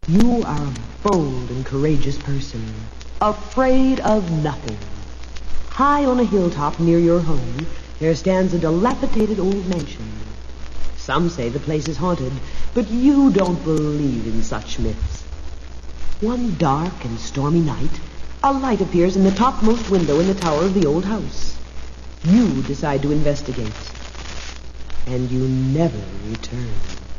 You are a bold and courageous person, afraid of nothing. High on a hilltop near your home, there stands a dilapidated old mansion. Some say the place is haunted, but you don't believe in such myths. One dark and stormy night, a light appears in the topmost window in the tower of the old house. You decide to investigate, and you never return.